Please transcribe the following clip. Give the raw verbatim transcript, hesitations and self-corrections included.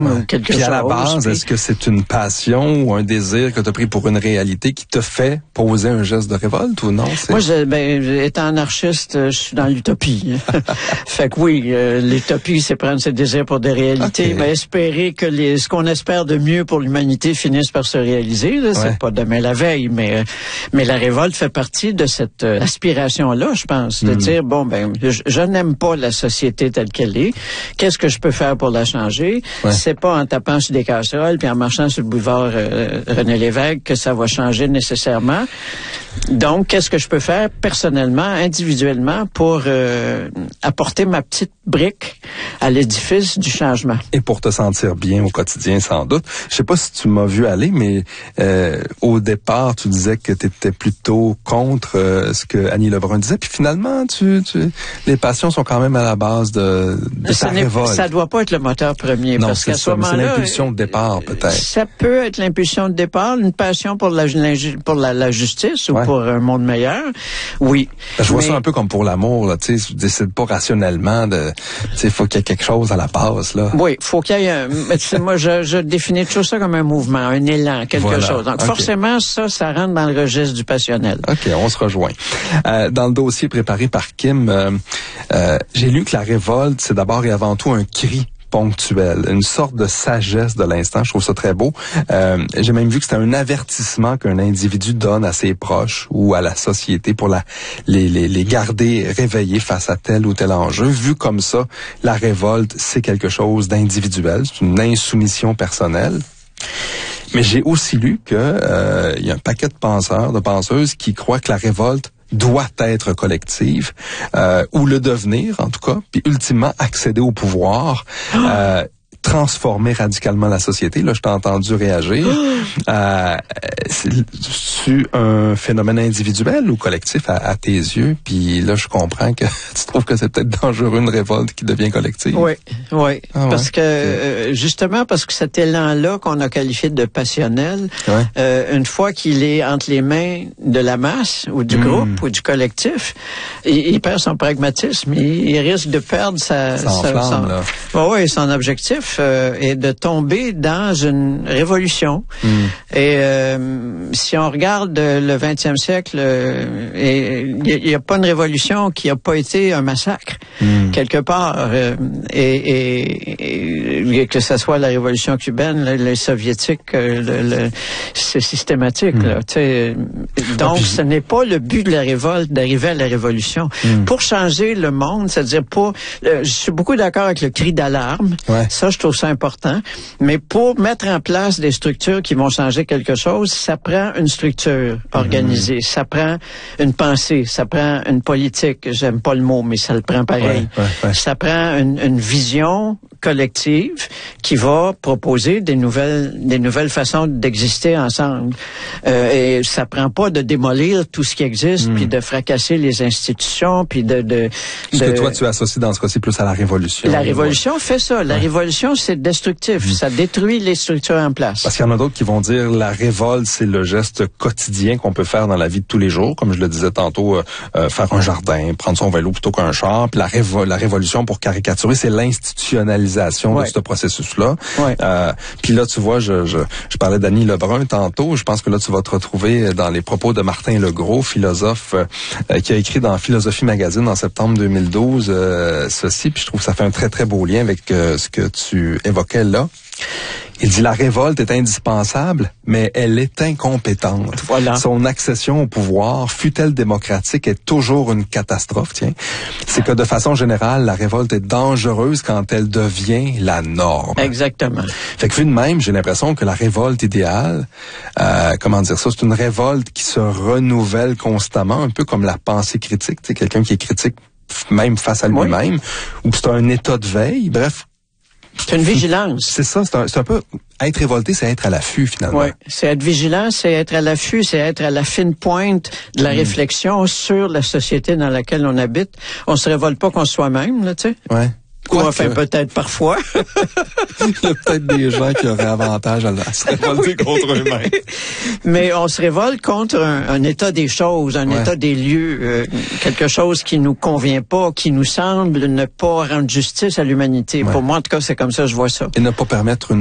ou quelque Puis chose. à la base, puis... est-ce que c'est une passion ou un désir que tu as pris pour une réalité qui te fait poser un geste de révolte ou non? C'est... Moi, je, ben, étant anarchiste, je suis dans l'utopie. Fait que oui, euh, l'utopie, c'est prendre ses désirs pour des réalités, okay. mais espérer que les, ce qu'on espère de mieux pour l'humanité finisse par se réaliser. Là, c'est ouais. pas demain la veille, mais mais la révolte fait partie de cette euh, aspiration-là, je pense, de mm. dire bon ben, je, je n'aime pas la société telle qu'elle est. Qu'est-ce que je peux faire pour la changer? Ouais. C'est pas en tapant sur des casseroles puis en marchant sur le boulevard euh, René Lévesque que ça va changer nécessairement. Donc, qu'est-ce que je peux faire personnellement, individuellement, pour euh, apporter ma petite brique à l'édifice du changement? Et pour te sentir bien au quotidien, sans doute. Je sais pas si tu m'as vu aller, mais euh, au départ, tu disais que tu étais plutôt contre euh, ce que Annie Lebrun disait. Puis finalement, tu, tu, les passions sont quand même à la base de, de ta révolte. Ça doit pas être le moteur premier. Non, parce c'est qu'à ça, ce mais c'est moment-là, l'impulsion de départ, peut-être. Ça peut être l'impulsion de départ, une passion pour la, pour la, la justice ou ouais. pour un monde meilleur. Oui. Ben, je vois mais... ça un peu comme pour l'amour, là. Tu sais, tu décides pas rationnellement de, tu sais, faut qu'il y ait quelque chose à la base, là. Oui, faut qu'il y ait un, mais tu sais, moi, je, je définis toujours ça comme un mouvement, un élan, quelque voilà. chose. Donc, okay. forcément, ça, ça rentre dans le registre du passionnel. OK, on se rejoint. Euh, dans le dossier préparé par Kim, euh, euh, j'ai lu que la révolte, c'est d'abord et avant tout un cri ponctuel, une sorte de sagesse de l'instant. Je trouve ça très beau. Euh, j'ai même vu que c'était un avertissement qu'un individu donne à ses proches ou à la société pour la, les, les, les garder réveillés face à tel ou tel enjeu. Vu comme ça, la révolte, c'est quelque chose d'individuel, c'est une insoumission personnelle. Mais j'ai aussi lu que euh, il y a un paquet de penseurs, de penseuses qui croient que la révolte doit être collective, euh, ou le devenir en tout cas, puis ultimement accéder au pouvoir, euh, transformer radicalement la société. Là, je t'ai entendu réagir. euh, c'est-tu un phénomène individuel ou collectif à, à tes yeux? Puis là, je comprends que tu trouves que c'est peut-être dangereux une révolte qui devient collective. Oui, oui. Ah, parce ouais. que, euh, justement, parce que cet élan-là qu'on a qualifié de passionnel, ouais. euh, une fois qu'il est entre les mains de la masse ou du mmh. groupe ou du collectif, il, il perd son pragmatisme. Il, il risque de perdre sa, ça sa, enflamme, son, là. Oh, oui, son objectif. Euh, et de tomber dans une révolution. Mm. Et euh, si on regarde le vingtième siècle, il n'y a, a pas une révolution qui n'a pas été un massacre, mm. quelque part. Euh, et, et, et que ce soit la révolution cubaine, le, les soviétiques, le, le, c'est systématique. Mm. Là, donc, puis... ce n'est pas le but de la révolte d'arriver à la révolution. Mm. Pour changer le monde, c'est-à-dire pour... Euh, je suis beaucoup d'accord avec le cri d'alarme. Ouais. Ça, je trouve ça important. Mais pour mettre en place des structures qui vont changer quelque chose, ça prend une structure organisée. Mm-hmm. Ça prend une pensée. Ça prend une politique. J'aime pas le mot, mais ça le prend pareil. Ouais, ouais, ouais. Ça prend une, une vision collective qui va proposer des nouvelles, des nouvelles façons d'exister ensemble. Euh, et ça prend pas de démolir tout ce qui existe, mm. puis de fracasser les institutions, puis de... de ce de, que toi, tu associes dans ce cas-ci plus à la révolution. La révolution ouais. fait ça. La ouais. révolution, c'est destructif. Mm. Ça détruit les structures en place. Parce qu'il y en a d'autres qui vont dire la révolte, c'est le geste quotidien qu'on peut faire dans la vie de tous les jours. Comme je le disais tantôt, euh, euh, faire un jardin, prendre son vélo plutôt qu'un char. Puis la, révo- la révolution, pour caricaturer, c'est l'institutionnalisation ouais. de ce processus-là. Ouais. Euh, puis là, tu vois, je, je, je parlais d'Annie Lebrun tantôt. Je pense que là, tu vas te retrouver dans les propos de Martin Legros, philosophe, euh, qui a écrit dans Philosophie Magazine en septembre deux mille douze euh, ceci. Puis je trouve que ça fait un très, très beau lien avec euh, ce que tu évoquais là. Il dit la révolte est indispensable, mais elle est incompétente. Voilà. Son accession au pouvoir, fût-elle démocratique, est toujours une catastrophe. Tiens, c'est que de façon générale, la révolte est dangereuse quand elle devient la norme. Exactement. Fait que vu de même, j'ai l'impression que la révolte idéale, euh, comment dire ça, c'est une révolte qui se renouvelle constamment, un peu comme la pensée critique. C'est quelqu'un qui est critique même face à lui-même, oui. ou c'est un état de veille. Bref. C'est une vigilance. C'est ça, c'est un, c'est un peu... Être révolté, c'est être à l'affût, finalement. Oui, c'est être vigilant, c'est être à l'affût, c'est être à la fine pointe de la mmh. réflexion sur la société dans laquelle on habite. On se révolte pas contre soi-même, là, tu sais. Ouais. Quoi enfin, que... peut-être parfois. Il y a peut-être des gens qui auraient avantage à, à se révolter oui. contre eux-mêmes. Mais on se révolte contre un, un état des choses, un ouais. état des lieux, euh, quelque chose qui nous convient pas, qui nous semble ne pas rendre justice à l'humanité. Ouais. Pour moi, en tout cas, c'est comme ça que je vois ça. Et ne pas permettre une